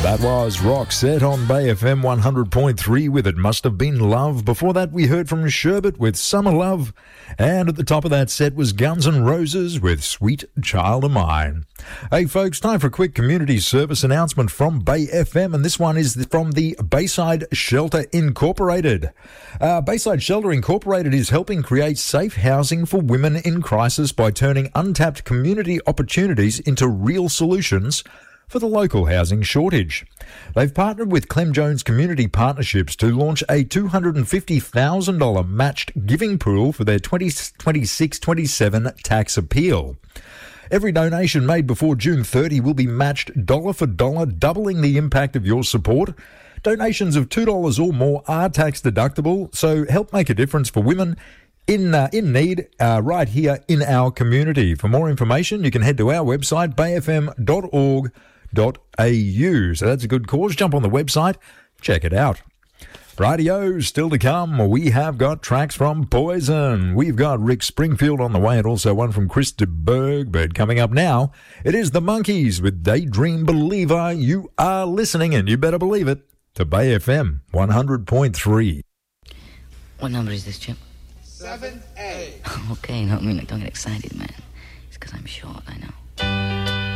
That was Roxette on Bay FM 100.3 with It Must Have Been Love. Before that, we heard from Sherbet with Summer Love. And at the top of that set was Guns N' Roses with Sweet Child of Mine. Hey folks, time for a quick community service announcement from Bay FM, and this one is from the Bayside Shelter Incorporated. Bayside Shelter Incorporated is helping create safe housing for women in crisis by turning untapped community opportunities into real solutions for the local housing shortage. They've partnered with Clem Jones Community Partnerships to launch a $250,000 matched giving pool for their 2026-27 tax appeal. Every donation made before June 30 will be matched dollar for dollar, doubling the impact of your support. Donations of $2 or more are tax deductible, so help make a difference for women in need right here in our community. For more information, you can head to our website, bayfm.org.au. So that's a good cause. Jump on the website, check it out. Radio still to come. We have got tracks from Poison. We've got Rick Springfield on the way and also one from Chris de Burgh. But coming up now, it is the Monkees with Daydream Believer. You are listening, and you better believe it, to Bay FM 100.3. What number is this, Chip? 7A. Okay, no, I mean, don't get excited, man. It's because I'm short, I know.